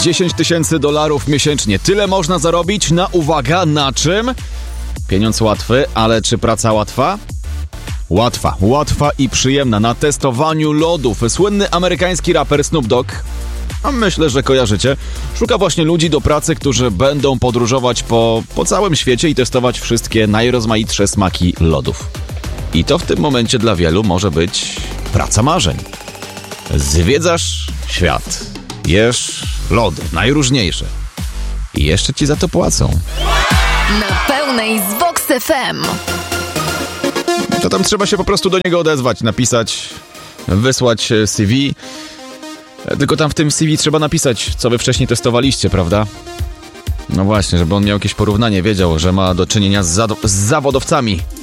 $10 000 miesięcznie. Tyle można zarobić uwaga, na czym? Pieniądz łatwy, ale czy praca łatwa? Łatwa i przyjemna. Na testowaniu lodów. Słynny amerykański raper Snoop Dogg, a myślę, że kojarzycie, szuka właśnie ludzi do pracy, którzy będą podróżować po całym świecie i testować wszystkie najrozmaitsze smaki lodów. I to w tym momencie dla wielu może być praca marzeń. Zwiedzasz świat, jesz lody, najróżniejsze. I jeszcze ci za to płacą. Na pełnej z Vox FM. To tam trzeba się po prostu do niego odezwać, napisać, wysłać CV. Tylko tam w tym CV trzeba napisać, co wy wcześniej testowaliście, prawda? No właśnie, żeby on miał jakieś porównanie, wiedział, że ma do czynienia z zawodowcami.